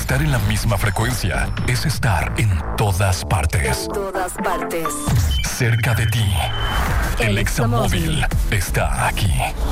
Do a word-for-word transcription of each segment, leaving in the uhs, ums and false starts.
Estar en la misma frecuencia es estar en todas partes. En todas partes. Cerca de ti. El, el Examóvil está aquí.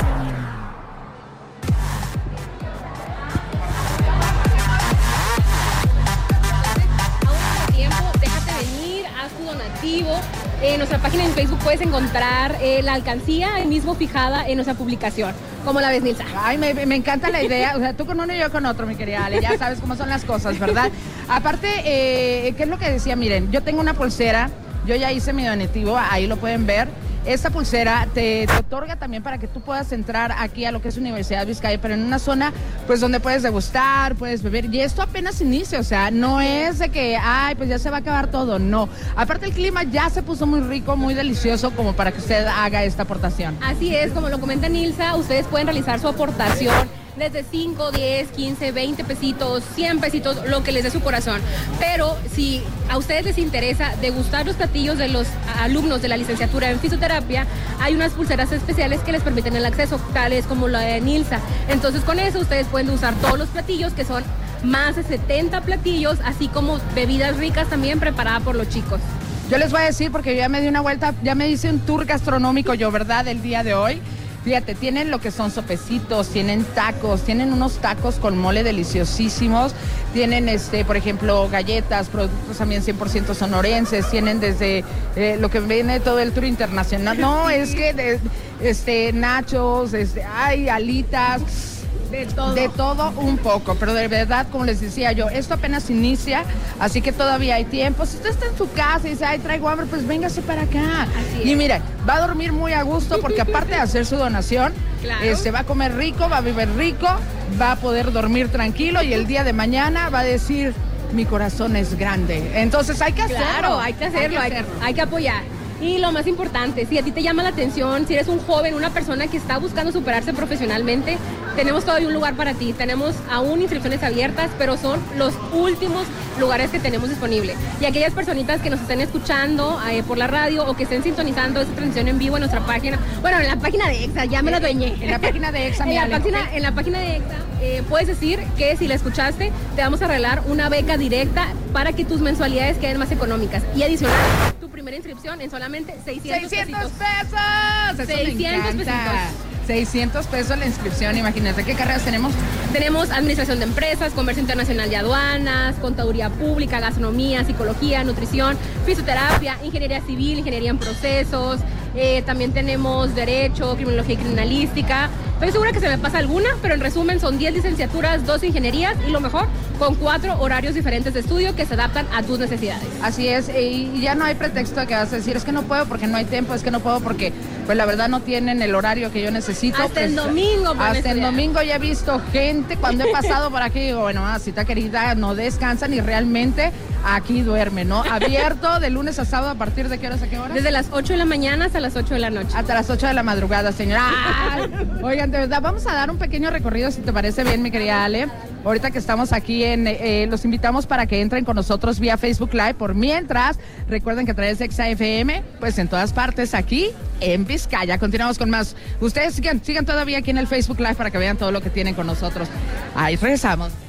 En nuestra página en Facebook puedes encontrar eh, la alcancía ahí mismo fijada en nuestra publicación. ¿Cómo la ves, Nilsa? Ay, me, me encanta la idea. O sea, tú con uno y yo con otro, mi querida Ale. Ya sabes cómo son las cosas, ¿verdad? Aparte, eh, ¿qué es lo que decía? Miren, yo tengo una pulsera. Yo ya hice mi donativo. Ahí lo pueden ver. Esta pulsera te, te otorga también para que tú puedas entrar aquí a lo que es Universidad Vizcaya, pero en una zona pues donde puedes degustar, puedes beber, y esto apenas inicia, o sea, no es de que, ay, pues ya se va a acabar todo, no. Aparte el clima ya se puso muy rico, muy delicioso como para que usted haga esta aportación. Así es, como lo comenta Nilsa, ustedes pueden realizar su aportación desde cinco, diez, quince, veinte pesitos, cien pesitos, lo que les dé su corazón. Pero si a ustedes les interesa degustar los platillos de los alumnos de la licenciatura en fisioterapia, hay unas pulseras especiales que les permiten el acceso, tales como la de Nilsa. Entonces con eso ustedes pueden usar todos los platillos, que son más de setenta platillos, así como bebidas ricas también preparadas por los chicos. Yo les voy a decir, porque yo ya me di una vuelta, ya me hice un tour gastronómico yo, ¿verdad?, el día de hoy. Fíjate, tienen lo que son sopecitos, tienen tacos, tienen unos tacos con mole deliciosísimos, tienen, este, por ejemplo, galletas, productos también cien por ciento sonorenses, tienen desde eh, lo que viene todo el tour internacional. No, es que, de, este, nachos, este, hay alitas. De todo. De todo un poco, pero de verdad, como les decía yo, esto apenas inicia, así que todavía hay tiempo. Si usted está en su casa y dice, ay, traigo hambre, pues véngase para acá. Así y es. mire, va a dormir muy a gusto porque aparte de hacer su donación, claro, este, va a comer rico, va a beber rico, va a poder dormir tranquilo y el día de mañana va a decir, mi corazón es grande. Entonces hay que hacerlo. Claro, hay que hacerlo, hay que, hacerlo. Hay, hay que apoyar. Y lo más importante, si a ti te llama la atención, si eres un joven, una persona que está buscando superarse profesionalmente, tenemos todavía un lugar para ti. Tenemos aún inscripciones abiertas, pero son los últimos lugares que tenemos disponibles. Y aquellas personitas que nos estén escuchando eh, por la radio o que estén sintonizando esta transmisión en vivo en nuestra página, bueno, en la página de EXA, ya me la dueñé. En la página de EXA, en, la página, en la página de EXA eh, puedes decir que si la escuchaste, te vamos a regalar una beca directa para que tus mensualidades queden más económicas. Y adicional, tu primera inscripción en solamente seiscientos, seiscientos pesitos. pesos. seiscientos pesitos. seiscientos pesos la inscripción, imagínate. ¿Qué carreras tenemos? Tenemos administración de empresas, comercio internacional y aduanas, contaduría pública, gastronomía, psicología, nutrición, fisioterapia, ingeniería civil, ingeniería en procesos, eh, también tenemos derecho, criminología y criminalística. Estoy segura que se me pasa alguna, pero en resumen son diez licenciaturas, dos ingenierías y lo mejor, con cuatro horarios diferentes de estudio que se adaptan a tus necesidades. Así es, y ya no hay pretexto de que vas a decir, es que no puedo porque no hay tiempo, es que no puedo porque, pues la verdad no tienen el horario que yo necesito. Hasta pues, el domingo. Hasta el domingo ya he visto gente, cuando he pasado por aquí, digo, bueno, ah, cita querida, no descansan y realmente aquí duerme, ¿no? Abierto de lunes a sábado, ¿a partir de qué horas a qué horas? Desde las ocho de la mañana hasta las ocho de la noche. Hasta las ocho de la madrugada, señora. Ay, oigan, de verdad, vamos a dar un pequeño recorrido, si te parece bien, mi querida Ale. Ahorita que estamos aquí, en, eh, los invitamos para que entren con nosotros vía Facebook Live. Por mientras, recuerden que a través de Exa F M, pues en todas partes aquí en Vizcaya. Continuamos con más. Ustedes sigan, sigan todavía aquí en el Facebook Live para que vean todo lo que tienen con nosotros. Ahí regresamos.